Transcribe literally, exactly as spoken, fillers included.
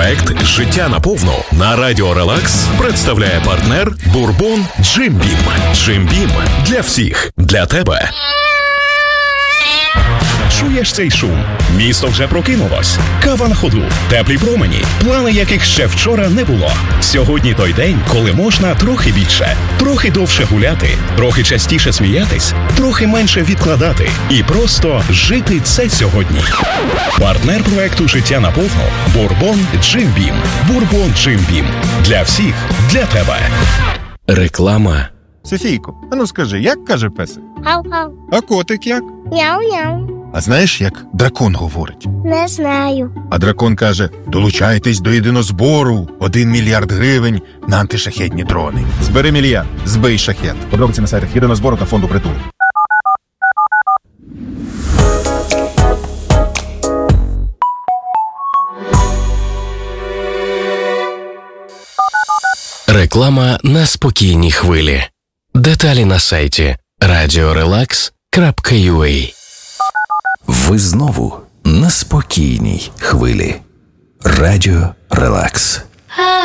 Проект «Життя наповну» на Радіо Релакс представляє партнер Бурбон Джим Бім. Джим Бім для всіх, для тебе. Чуєш цей шум? Місто вже прокинулось. Кава на ходу, теплі промені, плани яких ще вчора не було. Сьогодні той день, коли можна трохи більше, трохи довше гуляти, трохи частіше сміятись, трохи менше відкладати і просто жити це сьогодні. Партнер проекту «Життя наповну» Бурбон Джим Бім. Бурбон Джим Бім. Для всіх, для тебе. Реклама. Софійко, а ну скажи, як каже песик? Гав-гав. А котик як? Няу-няу. А знаєш, як дракон говорить? Не знаю. А дракон каже: долучайтесь до єдинозбору. Один мільярд гривень на антишахедні дрони. Збери мільярд, збий шахет. Подробиці на сайтах єдинозбору та фонду притулу. Реклама на спокійній хвилі. Деталі на сайті радіо релакс крапка ю а. Ви знову на спокійній хвилі. Радіо Релакс.